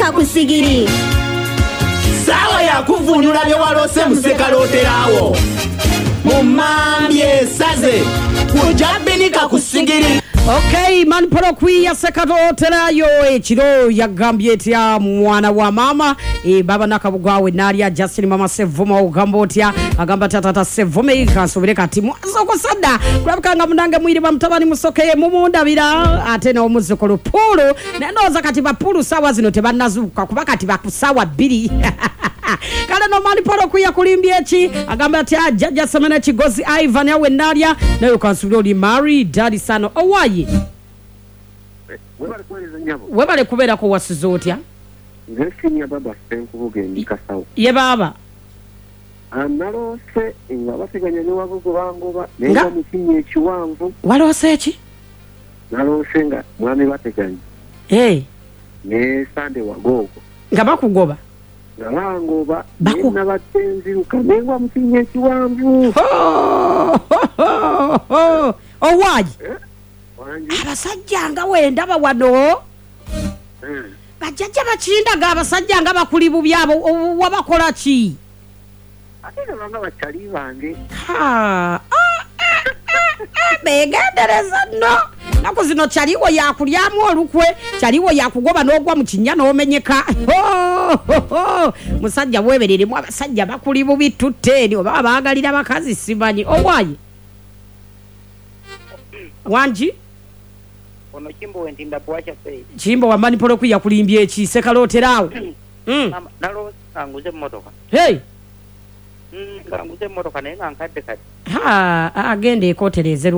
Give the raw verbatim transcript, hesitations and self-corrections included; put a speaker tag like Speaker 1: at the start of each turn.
Speaker 1: Jabbinika ku Sigiri.
Speaker 2: Sawa ya kuvunula bye walose musekaloterawo. Mumambye saze ku Jabbinika ku Sigiri.
Speaker 3: Okay, man polo kuya sekaloterayo ekiro yagambye etya mwana wa mama e baba nakabugwawe nalya Justin mama Sevuma ogamba otya agamba tata Sevuma ikasobere kati mwazo kusada kulabukanga munange mwiri ba mtabani musokeye mumundabira ate na omuzukulu pulu nenoza kati bapulu sawa zino tebanazuka kuba kati bakusawa bbiri. Kale no mani polo kuya kulimbye echi agamba atya jaja semene chigozi Ivan yawe nalya nayo kansubiro li Mary daddy sano owaye
Speaker 4: webale kuweleza nyabo
Speaker 3: webale kubera ko wasizo otya
Speaker 4: ngeshinya baba senku bugendi kasawo
Speaker 3: ye baba
Speaker 4: analose nga bateganya ne wabugo bangoba nenga mukinye ekiwanvu
Speaker 3: walose echi
Speaker 4: nalose nga mwami bateganya
Speaker 3: eh
Speaker 4: ne sande wagogo
Speaker 3: nga bakugoba
Speaker 4: nalangoba na batenzi ukamenga mukinye ekiwanvu
Speaker 3: owaje abasajja nga wenda bawano bajjajja bakindaga abasajja nga bakuli bubyabo wabakola ki
Speaker 4: ate banga bachali bange
Speaker 3: ha begendereza no nako zino chaliwo yakulyamu olukwe chaliwo yakugoba n'ogwa mu kinya n'omenyeka musajja webereremu abasajja bakuli bubi tutteni oba baagalira bakazi simanyi owaye wanji
Speaker 5: ono Kimbo wentinda bwacha sei
Speaker 3: Kimbo wambani polo kuya kulimbye eki sekaloterawo
Speaker 5: mm nalo sanguze motoka
Speaker 3: hey
Speaker 5: mm sanguze motoka nenga nkadde kati
Speaker 3: ha agende ekotereze